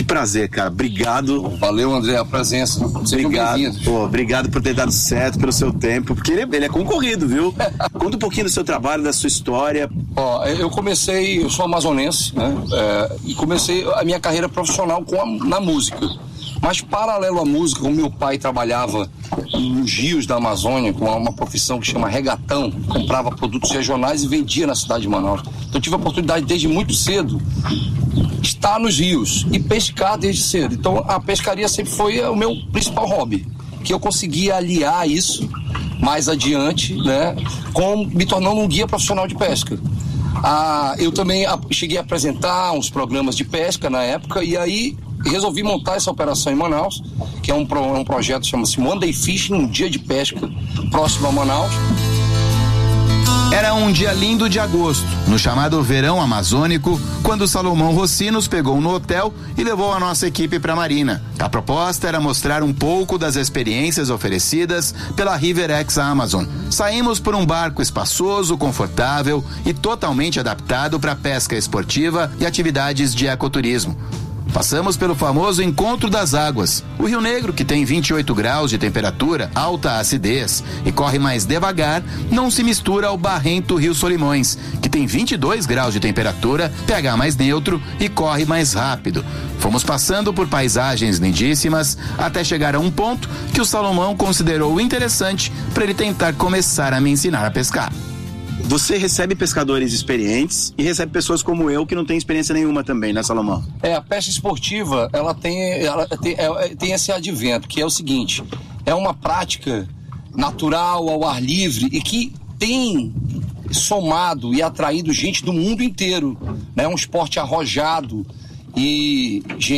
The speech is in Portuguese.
prazer, cara. Obrigado. Valeu, André, a presença. Obrigado. Pô, obrigado por ter dado certo, pelo seu tempo, porque ele é concorrido, viu? Conta um pouquinho do seu trabalho, da sua história. Eu sou amazonense, né? E comecei a minha carreira profissional na música. Mas paralelo à música, o meu pai trabalhava nos rios da Amazônia com uma profissão que chama regatão, comprava produtos regionais e vendia na cidade de Manaus. Então eu tive a oportunidade desde muito cedo de estar nos rios e pescar desde cedo. Então a pescaria sempre foi o meu principal hobby, que eu conseguia aliar isso mais adiante, né, me tornando um guia profissional de pesca. Eu também cheguei a apresentar uns programas de pesca na época e aí resolvi montar essa operação em Manaus, que é um projeto que chama-se One Day Fishing, um dia de pesca próximo a Manaus. Era um dia lindo de agosto, no chamado verão amazônico, quando Salomão Rossi nos pegou no hotel e levou a nossa equipe para a marina. A proposta era mostrar um pouco das experiências oferecidas pela River X Amazon. Saímos por um barco espaçoso, confortável e totalmente adaptado para pesca esportiva e atividades de ecoturismo. Passamos pelo famoso Encontro das Águas, o Rio Negro, que tem 28 graus de temperatura, alta acidez e corre mais devagar, não se mistura ao barrento Rio Solimões, que tem 22 graus de temperatura, pH mais neutro e corre mais rápido. Fomos passando por paisagens lindíssimas até chegar a um ponto que o Salomão considerou interessante para ele tentar começar a me ensinar a pescar. Você recebe pescadores experientes e recebe pessoas como eu que não tem experiência nenhuma também, né, Salomão? A pesca esportiva, ela tem esse advento, que é o seguinte: é uma prática natural, ao ar livre e que tem somado e atraído gente do mundo inteiro, né? Um esporte arrojado e gente